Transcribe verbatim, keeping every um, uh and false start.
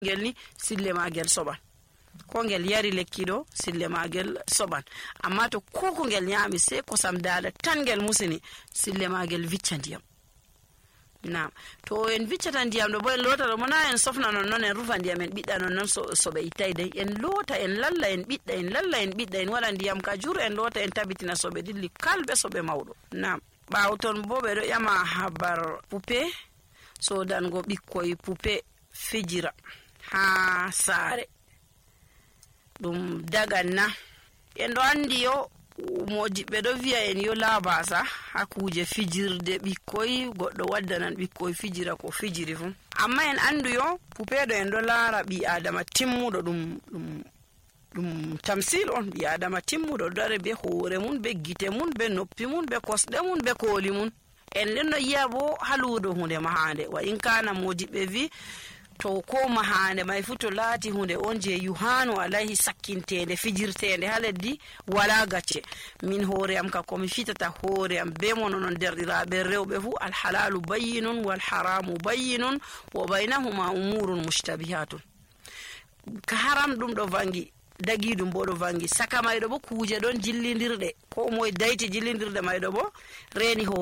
ngel ni sille magel soban ko ngel yari lekki do sille magel soban amma to ko ko ngel nyaami se ko sam dala tan ngel musini sille magel vicca ndiyam naam to en viccata ndiyam do bo en lota do mona en sofna non non en rufa ndiyam en bidda non non so so be itayde en lota en lalla en bidda en lalla en bidda en wala ndiyam ka jur en lota en tabitina so be dilli kalbe so be mawdo naam bawton bo be do yama habar pupe so dango bikkoy pupe fijira ha sare dum daganna en do andi yo moji be do viya en yo labasa hakuje fijirde bikkoy goddo waddanan bikkoy fijira ko fijiri fu amma en andu yo pupe do en do lara bi adama timmudo dum dum dum tamsil on bi adama timmudo dare be hoore mun be gite mun be noppi mun be kosde mun be kooli mun en lenno yabo haludo hunde mahande wa in kana moji be vi to ko mahane may futo laati hunde on je yuhanu alayhi sakkintende fijirtende haleddi wala gacce min hoore am ka ko mi fitata hoore am be mono non derdiraabe rewbe fu al halalu bayyinun wal haramu bayyinun wa bainahuma umurun mushtabihatun ka haram dum do vangi dagi dum bodo vangi saka maydo bo kuje don jillindirde ko moy dayti jillindirde maydo bo reni ho